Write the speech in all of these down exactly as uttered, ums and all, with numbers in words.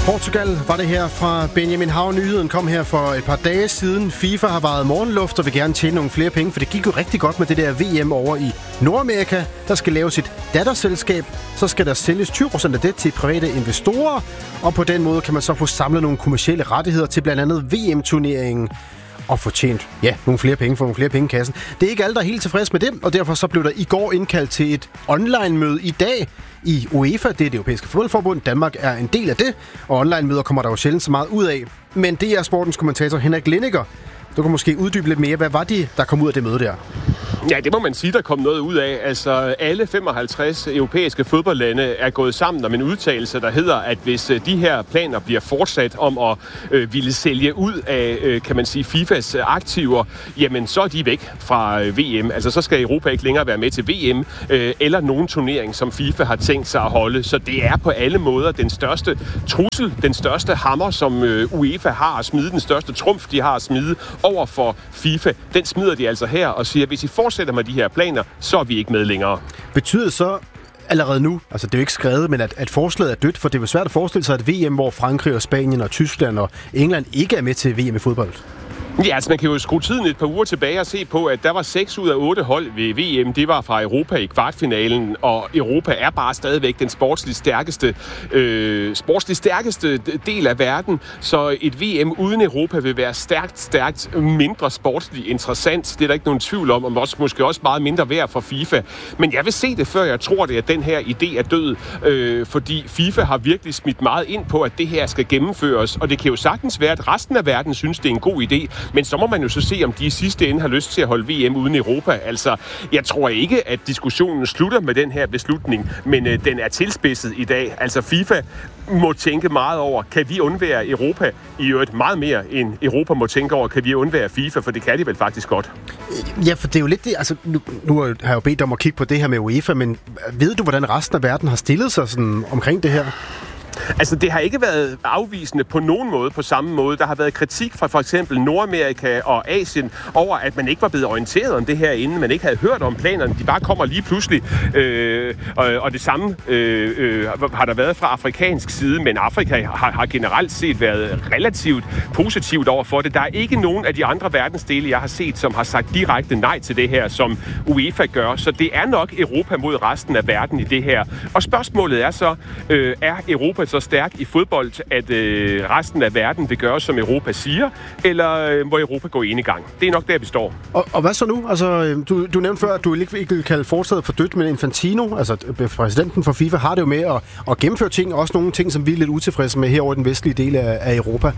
Portugal var det her fra Benjamin Hav. Nyheden kom her for et par dage siden. FIFA har varet morgenluft og vil gerne tjene nogle flere penge, for det gik jo rigtig godt med det der V M over i Nordamerika. Der skal laves et datterselskab, så skal der sælges tyve procent af det til private investorer, og på den måde kan man så få samlet nogle kommercielle rettigheder til blandt andet V M-turneringen og få tjent, ja, nogle flere penge for nogle flere penge i kassen. Det er ikke alle, der er helt tilfreds med det, og derfor så blev der i går indkaldt til et online-møde i dag i UEFA, det er det europæiske fodboldforbund. Danmark er en del af det, og online-møder kommer der jo sjældent så meget ud af. Men det er sportens kommentator Henrik Linniger. Du kan måske uddybe lidt mere. Hvad var det, der kom ud af det møde der? Ja, det må man sige, der kom noget ud af. Altså, alle femoghalvtreds europæiske fodboldlande er gået sammen om en udtalelse, der hedder, at hvis de her planer bliver fortsat om at øh, ville sælge ud af, øh, kan man sige, FIFAs aktiver, jamen så er de væk fra øh, V M. Altså, så skal Europa ikke længere være med til V M, øh, eller nogen turnering, som FIFA har tænkt sig at holde. Så det er på alle måder den største trussel, den største hammer, som øh, UEFA har at smide, den største trumf, de har at smide over for FIFA. Den smider de altså her og siger, at hvis I fortsætter med de her planer, så er vi ikke med længere. Betyder det så allerede nu, altså det er jo ikke skrevet, men at, at forslaget er dødt, for det er jo svært at forestille sig et V M, hvor Frankrig og Spanien og Tyskland og England ikke er med til V M i fodbold? Ja, altså man kan jo skrue tiden et par uger tilbage og se på, at der var seks ud af otte hold ved V M. Det var fra Europa i kvartfinalen, og Europa er bare stadigvæk den sportsligt stærkeste, øh, sportsligt stærkeste del af verden. Så et V M uden Europa vil være stærkt, stærkt mindre sportsligt interessant. Det er der ikke nogen tvivl om, og også, måske også meget mindre værd for FIFA. Men jeg vil se det, før jeg tror det, at den her idé er død. Øh, fordi FIFA har virkelig smidt meget ind på, at det her skal gennemføres. Og det kan jo sagtens være, at resten af verden synes, det er en god idé. Men så må man jo så se, om de i sidste ende har lyst til at holde V M uden Europa. Altså, jeg tror ikke, at diskussionen slutter med den her beslutning, men øh, den er tilspidset i dag. Altså, FIFA må tænke meget over, kan vi undvære Europa? I øvrigt meget mere, end Europa må tænke over, kan vi undvære FIFA? For det kan de vel faktisk godt. Ja, for det er jo lidt det, altså, nu, nu har jeg jo bedt om at kigge på det her med UEFA, men ved du, hvordan resten af verden har stillet sig sådan omkring det her? Altså, det har ikke været afvisende på nogen måde på samme måde. Der har været kritik fra for eksempel Nordamerika og Asien over, at man ikke var blevet orienteret om det her, inden man ikke havde hørt om planerne. De bare kommer lige pludselig. Øh, og, og det samme øh, øh, har der været fra afrikansk side, men Afrika har, har generelt set været relativt positivt over for det. Der er ikke nogen af de andre verdensdele, jeg har set, som har sagt direkte nej til det her, som UEFA gør. Så det er nok Europa mod resten af verden i det her. Og spørgsmålet er så, øh, er Europa så stærk i fodbold, at øh, resten af verden vil gøre, som Europa siger, eller øh, må Europa gå ind i gang? Det er nok der, vi står. Og, og hvad så nu? Altså, du, du nævnte før, at du ikke vil kalde forslaget for dødt, men Infantino, altså præsidenten for FIFA, har det jo med at, at gennemføre ting, også nogle ting, som vi er lidt utilfredse med her over den vestlige del af, af Europa.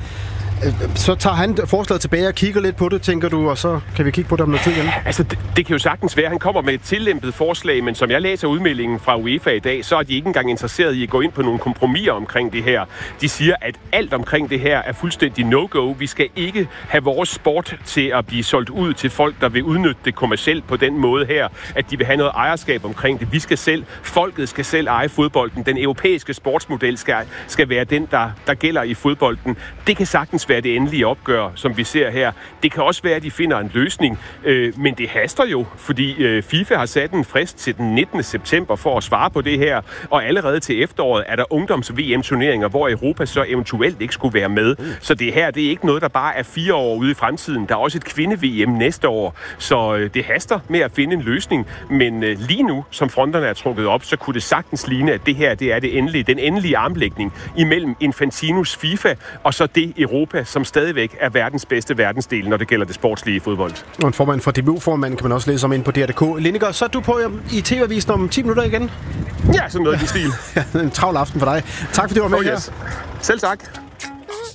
Så tager han forslaget tilbage og kigger lidt på det, tænker du, og så kan vi kigge på det om noget tid igen? Altså, det, det kan jo sagtens være, at han kommer med et tillempet forslag, men som jeg læser udmeldingen fra UEFA i dag, så er de ikke engang interesseret i at gå ind på nogle kompromiser omkring det her. De siger, at alt omkring det her er fuldstændig no-go. Vi skal ikke have vores sport til at blive solgt ud til folk, der vil udnytte det kommercielt på den måde her, at de vil have noget ejerskab omkring det. Vi skal selv, folket skal selv eje fodbolden. Den europæiske sportsmodel skal, skal være den, der, der gælder i fodbolden. Det kan sagtens være det endelige opgør, som vi ser her. Det kan også være, at de finder en løsning, øh, men det haster jo, fordi øh, FIFA har sat en frist til den nittende september for at svare på det her, og allerede til efteråret er der ungdoms-V M-turneringer, hvor Europa så eventuelt ikke skulle være med. Mm. Så det her, det er ikke noget, der bare er fire år ude i fremtiden. Der er også et kvinde-V M næste år, så øh, det haster med at finde en løsning, men øh, lige nu, som fronterne er trukket op, så kunne det sagtens ligne, at det her, det er det endelige, den endelige armlægning imellem Infantinos FIFA og så det Europa, som stadigvæk er verdens bedste verdensdel, når det gælder det sportslige fodbold. Og en formand for D B U-formanden kan man også læse om ind på D R punktum d k. Linniger, så er du på i T V-avisen om ti minutter igen? Ja, sådan noget i den stil. En travl aften for dig. Tak fordi du var med oh, her. Yes. Selv tak.